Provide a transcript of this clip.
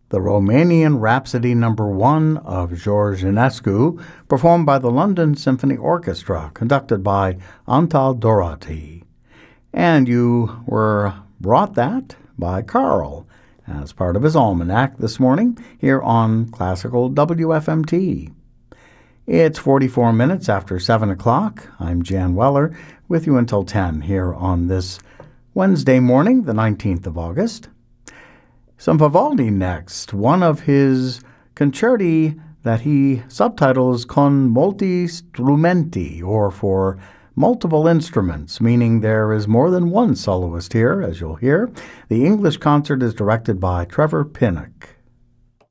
the Romanian Rhapsody No. 1 of George Enescu, performed by the London Symphony Orchestra, conducted by Antal Dorati. And you were brought that by Carl as part of his almanac this morning here on Classical WFMT. It's 44 minutes after 7 o'clock. I'm Jan Weller with you until 10 here on this Wednesday morning, the 19th of August. Some Vivaldi next, one of his concerti that he subtitles Con molti strumenti, or for multiple instruments, meaning there is more than one soloist here, as you'll hear. The English concert is directed by Trevor Pinnock.